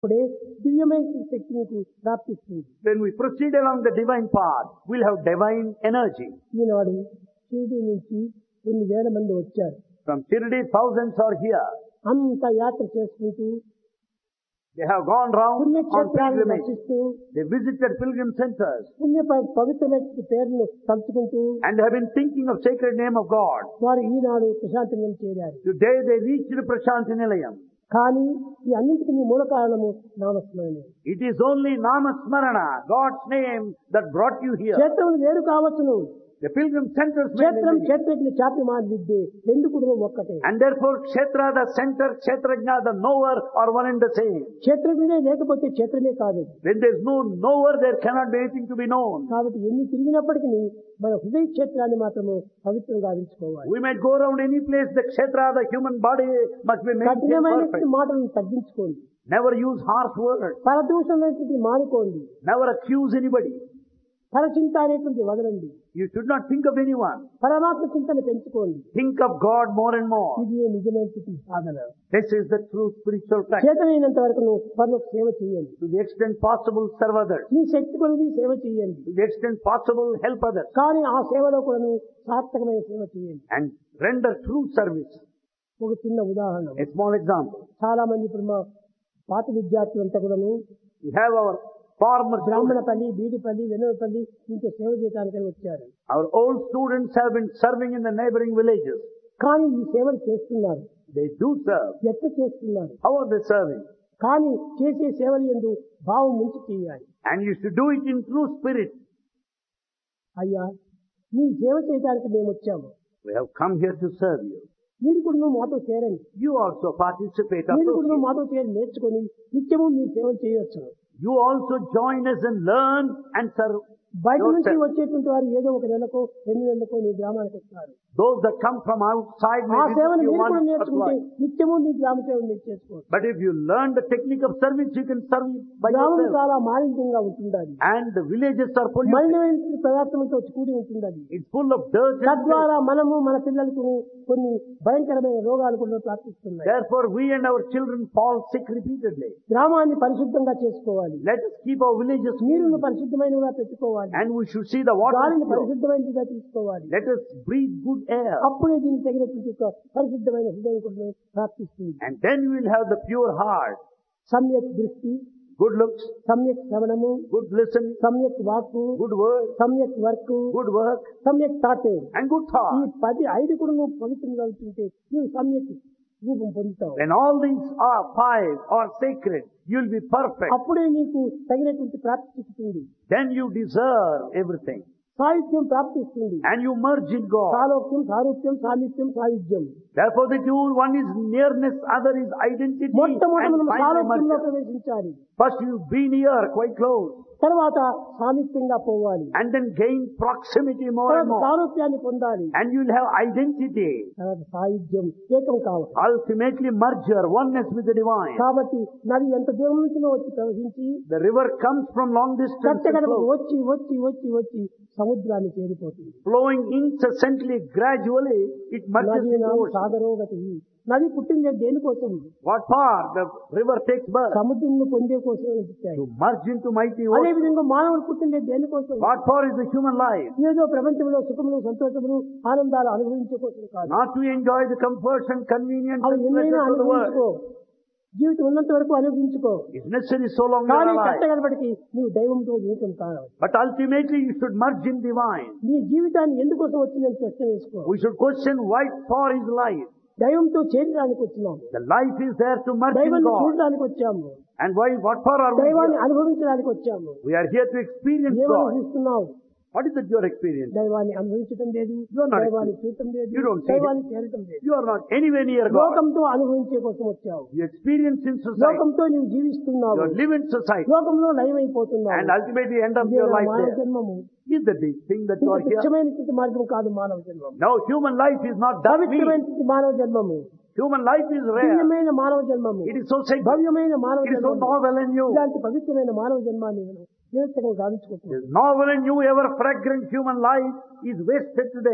అప్పుడే దివ్యమైన శక్తి నీకు ప్రాప్తిస్తుంది. When we proceed along the divine path, we'll have divine energy. ఈనాడు షిరిడి నుంచి కొన్ని వేల మంది వచ్చారు. From Shirdi, thousands are here. అంత యాత్ర చేసుకుంటూ They have gone round on పుణ్యక్షేత్రాలను pilgrimage. దర్శిస్తూ They visited pilgrim centers పవిత్రమైన పేరును తలుచుకుంటూ and have been thinking of sacred name of God. వారు ఈనాడు ప్రశాంతంగా చేరారు. Today they reached Prashanti Nilayam. కానీ ఈ అన్నింటికి మూల కారణము నామస్మరణే. It is only Namasmarana, God's name, that brought you here. క్షేత్రం వేరు కావచ్చును, The pilgrim centers may be క్షేత్రం many. క్షేత్రజ్ఞ చాపి మాదిద్దే రెండు కూడా ఒక్కటే. And therefore Kshetra, the center, Kshetrajna, the knower are one and the same. క్షేత్రజ్ఞే లేకపోతే క్షేత్రమే కాదు. When there is no knower, there cannot be anything to be known. కాబట్టి ఎన్ని తిరిగినప్పటికీ మన హృదయ క్షేత్రాన్ని మాత్రము పవిత్రంగా ఉంచుకోవాలి. We might go around any place, the Kshetra, the human body must be maintained కఠినమైన perfect. మాటలను తగ్గించుకోండి. Never use harsh words. పరదూషణమైనటువంటి మానుకోండి. Never accuse anybody. పరచింత అనేటువంటి వదలండి. You should not think of anyone. పరమాత్మ చింతను పెంచుకోండి. Think of God more and more. ఇది నిజమైనటువంటి సాధన. This is the true spiritual practice. చేతనైనంత వరకు నువ్వు పనులకు సేవ చేయండి. To the extent possible, serve others. నీ శక్తి కొలది సేవ చేయండి. To the extent possible, help others. కానీ ఆ సేవలో కూడా నువ్వు సార్థకమైన సేవ చేయండి. And render true service. ఒక చిన్న ఉదాహరణ. A small example. చాలా మంది ఇప్పుడు మా పాత విద్యార్థులంతా కూడాను We have our former students. Brahmanapalli, బీడిపల్లి, వెనువపల్లి ఇంకో సేవ చేయడానికి వచ్చారు. Our old students have been serving in the neighboring villages. కానీ ఈ సేవలు చేస్తున్నారు. They do serve. ఎట్లా చేస్తున్నారు? How are they serving? కానీ చేసే సేవలు యందు భావం ముంచి చేయాలి. And you should do it in true spirit. అయ్యా, నీ సేవ చేయడానికి మేము వచ్చాము. We have come here to serve you. మీరు కూడా నువ్వు మాతో చేరండి. You also participate. మీరు కూడా Associate. నువ్వు మాతో చేరి నేర్చుకొని నిత్యము మీరు సేవలు చేయవచ్చు. You also join us and learn and serve. బయట నుంచి yourself. వచ్చేటువంటి వారు ఏదో ఒక నెలకో 2 నెలలకో నీ గ్రామానికి వస్తారు. Those that come from outside may ఆ visit సేవను you మీరు కూడా once or నేర్చుకుంటే twice. నిత్యము నీ గ్రామ సేవను మీరు చేసుకోవచ్చు. But if you learn the technique of service, you can serve by గ్రామం yourself. చాలా మాలిన్యంగా ఉంటుండాలి. And the villages are polluted. మలినమైన పదార్థంతో కూడి ఉంటుండాలి. It's full of dirt and filth. తద్వారా మనము మన పిల్లలకు కొన్ని భయంకరమైన రోగాలు కూడా ప్రాప్తిస్తున్నాయి. Therefore, we and our children fall sick repeatedly. గ్రామాన్ని పరిశుద్ధంగా చేసుకోవాలి. Let us keep our villages నీరును clean. పరిశుద్ధమైనగా పెట్టుకోవాలి. And we should see the water గాలిని pure. పరిశుద్ధమైనదిగా తీసుకోవాలి. Let us breathe good air. అప్పుడే దీనికి తగినటువంటి ఒక పరిశుద్ధమైన హృదయం కూడా ప్రాప్తిస్తుంది. And then we will have the pure heart, సమ్యక్ దృష్టి, good looks, సమ్యక్ శ్రవణము, good listening, సమ్యక్ వాక్కు, good word, సమ్యక్ వర్క్, good work, సమ్యక్ థాట్. and good ఈ thought. 5 కూడా నువ్వు పవిత్రంగా ఉంటుంటే నువ్వు సమ్యక్ రూపం పొందుతావు. When all these are 5 are sacred, you will be perfect. అప్పుడే నీకు తగినటువంటి ప్రాప్తి చిక్కుతుంది. Then you deserve everything. సాయుధ్యం ప్రాప్తిస్తుంది. And you merge in God. సాలోక్యం, సారూప్యం, సామీప్యం, సాయుధ్యం. Therefore the two, one is nearness, other is identity. మొట్టమొదటి And మనం finally సాలోక్యంలో merger. ప్రవేశించాలి. First you be near, quite close. తర్వాత సామీప్యంగా పోవాలి. And then gain proximity more and తర్వాత more. సారూప్యాన్ని పొందాలి. And you will have identity. తర్వాత సాయుధ్యం ఏకం కావాలి. Ultimately merger, oneness with the divine. కాబట్టి నది ఎంత దూరం నుంచి వచ్చి ప్రవహించి The river comes from long distance and కట్టగడపకు flows. వచ్చి వచ్చి వచ్చి వచ్చి సముద్రాన్ని చేరిపోతుంది. Flowing incessantly, gradually, it merges నది into నామ ocean. సాగరోగతి. నది పుట్టిందే దేనికోసం? What part? The river takes birth. సముద్రంను పొందే కోసం పుట్టాయి. To merge into mighty అదే ocean. విధంగా మానవుడు పుట్టిందే దేనికోసం? What for is the human life? ఏదో ప్రపంచంలో సుఖములు, సంతోషములు, ఆనందాలు అనుభవించే కోసం కాదు. Not to enjoy the comforts and convenience అవి and ఎన్నైనా pleasures of the అనుభవించుకో. world. జీవితం ఉన్నంత వరకు అనుభవించుకో. It's necessary so long you are కానీ alive. కట్టగడపటికి నువ్వు దైవంతో జీవితం కావాలి. But ultimately you should merge in divine. నీ జీవితాన్ని ఎందుకోసం వచ్చిందని ప్రశ్న వేసుకో. We should question why for his life. దైవంతో చేరడానికి వచ్చినాము. The life is there to merge in దైవాన్ని God. చూడడానికి వచ్చాము. And why, what for are we దైవాన్ని here? అనుభవించడానికి వచ్చాము. We are here to experience ఏమని God. అనుభవిస్తున్నావు? What is that your experience? దైవాన్ని అనుభవించడం లేదు, You are not దైవాన్ని చూడటం లేదు, You don't see దైవాన్ని చేరటం లేదు. You are not anywhere near God. లోకంతో అనుభవించే కోసం వచ్చావు. You experience in society. లోకంతో నువ్వు జీవిస్తున్నావు. You live in society. లోకంలో లయమైపోతున్నావు. And ultimately end up ఇదే your life మానవ there. జన్మము. Is the big thing that you ఇంత are here? తుచ్చమైన మార్గం కాదు మానవ జన్మము. No, human life is not that mean. పవిత్రమైన మానవ జన్మము. Human life is rare. దివ్యమైన మానవ జన్మము. It is so sacred. భవ్యమైన మానవ It is so జన్మము. novel and new. ఇలాంటి పవిత్రమైన మానవ జన్మాన్ని నేను నిరర్థకంగా గావించుకుంటున్నాను. This novel and new, ever fragrant human life is wasted today.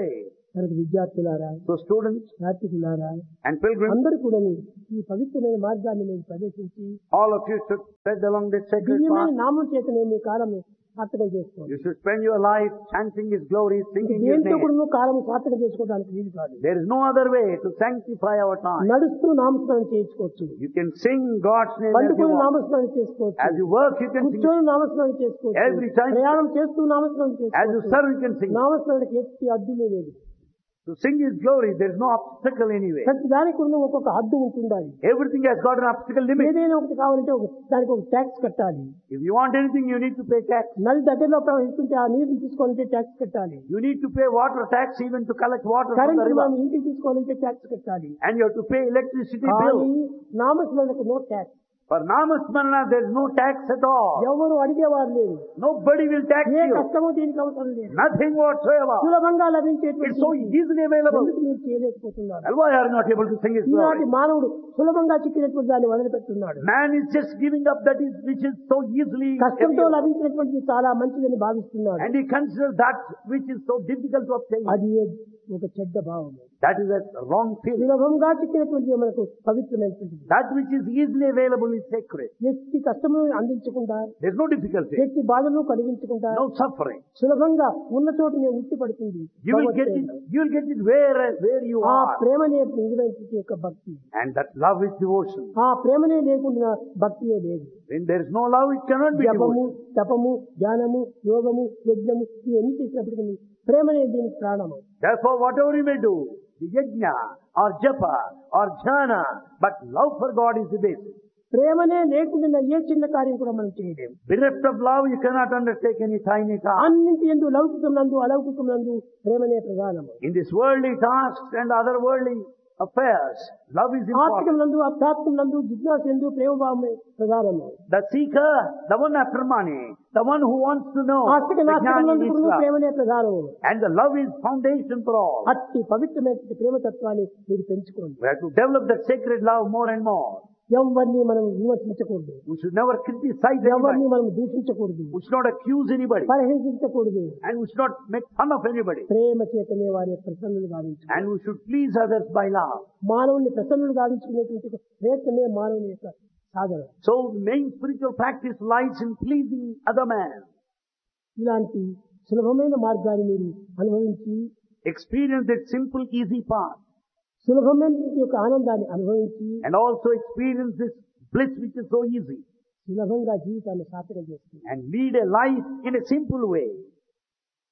మనకు విద్యార్థులారా, So students యాత్రికులారా, and pilgrims, అందరూ కూడా ఈ పవిత్రమైన మార్గాన్ని మేము ప్రవేశించి all of you should tread along this sacred దివ్యమైన path. నామం చేతనే మీ కాలం సార్థకం చేసుకోండి. You should spend your life chanting His glory, singing His దేంతో name. కూడా కాలం సార్థకం చేసుకోవడానికి వీలు కాదు. There is no other way to sanctify our time. నడుస్తూ నామస్మరణ చేయించుకోవచ్చు, You can sing God's name as you పండుకొని walk. నామస్మరణ చేసుకోవచ్చు, As you work, you can sing. కూర్చొని నామస్మరణ చేసుకోవచ్చు, Every time. ప్రయాణం చేస్తూ నామస్మరణ As you చేసుకోవచ్చు. serve, you can sing. నామస్మరణకి ఎట్టి అడ్డులే లేదు. To sing His glory, there is no obstacle anyway. ప్రతి దానికి కూడా ఒక్కొక్క హద్దు ఉంటుండాలి. Everything has got an obstacle limit. ఏదైనా ఒకటి కావాలంటే దానికి ఒక ట్యాక్స్ కట్టాలి. If you want anything, you need to pay tax. నది దగ్గరలో ప్రవహిస్తుంటే ఆ నీరుని తీసుకోవాలంటే ట్యాక్స్ కట్టాలి. You need to pay water tax even to collect water from the current river. మనం ఇంటికి తీసుకోవాలంటే ట్యాక్స్ కట్టాలి. And you have to pay electricity కానీ bill. నామస్మరణకు no tax. For Namasmarana, there is no tax at all. ఎవరు అడిగేవారు లేదు. Nobody will tax A you. కష్టమో దీనికి అవసరం లేదు. Nothing whatsoever. సులభంగా It's లభించేటువంటి so easily available. ఎందుకు మీరు చేయలేకపోతున్నారు? And why are you not able to sing His ఈనాటి glory? మానవుడు సులభంగా చిక్కినటువంటి దాన్ని వదిలిపెట్టున్నాడు. Man is just giving up that which is so easily కష్టంతో available. లభించినటువంటిది చాలా మంచిదని భావిస్తున్నాడు. And he considers that which is so difficult to obtain. అది ఒక చెడ్డ భావం. That is a wrong feeling. సులభంగా చిక్కినటువంటి మనకు పవిత్రమైనటువంటిది. That which is easily available is sacred. వ్యక్తి కష్టము అందించకుండా, There is no difficulty. వ్యక్తి బాధను కలిగించకుండా No suffering. సులభంగా ఉన్న చోటనే ఉట్టి పడుతుంది. You will get it where you ఆ are. ప్రేమనే నిజమైనటువంటి యొక్క భక్తి. And that love is devotion. ఆ ప్రేమనే లేకుండా భక్తియే లేదు. When there is no love, it cannot be జపము, devotion. తపము, ధ్యానము, యోగము, యజ్ఞము ఇవన్నీ చేసినప్పటికీ ప్రేమనే దీనికి ప్రాణము. Therefore, whatever you may do, the yajna or japa or jhana, but love for God is the basis. ప్రేమనే లేకుండా ఏ చిన్న కార్యం కూడా మనం చేయలేము. Bereft of love, you cannot undertake any tiny task. అన్నింటి యందు లౌకికం నందు అలౌకికం నందు ప్రేమనే ప్రధానము. In this worldly tasks and other worldly affairs, love is ఆత్మికం important. నందు, అధ్యాత్మం నందు, జిజ్ఞాస యందు ప్రేమభావమే ప్రధానము. The seeker, the one after money, the one who wants to know, ఆస్తిక the నాస్తికం jnani నందు needs కూడా love. ప్రేమనే ప్రధానము. And the love is foundation for all. అట్టి పవిత్రమైన ప్రేమతత్వాన్ని మీరు పెంచుకోండి. We have to develop that sacred love more and more. ఎవరిని మనం విమర్శించకూడదు, We should never criticize ఎవరిని anybody. మనం దూషించకూడదు, We should not accuse anybody. పరిహసించకూడదు. And we should not make fun of anybody. ప్రేమ చేతనే వారి ప్రసన్నులు గావించు. And we should please others by love. మానవుని ప్రసన్నులు గావించుకునేటువంటి ప్రయత్నమే మానవుని యొక్క సాధన. So the main spiritual practice lies in pleasing other man. ఇలాంటి సులభమైన మార్గాన్ని మీరు అనుభవించి Experience that simple, easy path. సులభమైన యొక్క ఆనందాన్ని అనుభవించి And also experience this bliss which is so easy. సులభంగా జీవితాన్ని సార్థకం చేస్తుంది. And lead a life in a simple way.